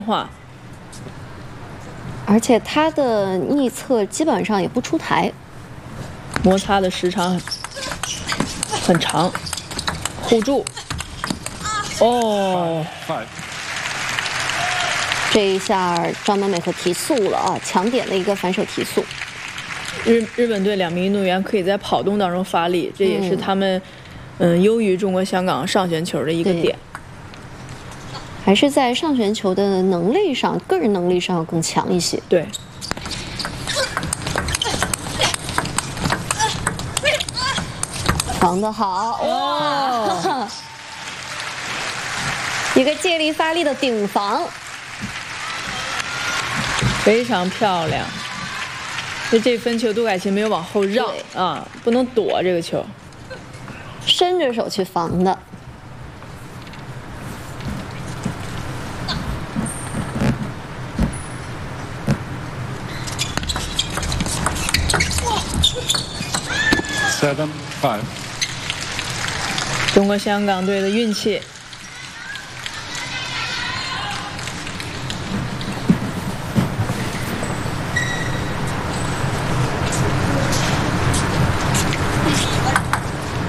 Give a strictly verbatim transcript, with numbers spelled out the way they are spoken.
化。 而且他的逆侧基本上也不出台， 摩擦的时长很长，护住。哦， 这一下张本美和提速了啊，强点的一个反手提速。 日日本队两名运动员可以在跑动当中发力，这也是他们嗯优于中国香港上旋球的一个点。 还是在上旋球的能力上，个人能力上要更强一些。 对。 防得好，哇！一个借力发力的顶防， 非常漂亮。就这分球，杜凯琴没有往后让啊，不能躲这个球， 伸着手去防的。 Seven five。 中国香港队的运气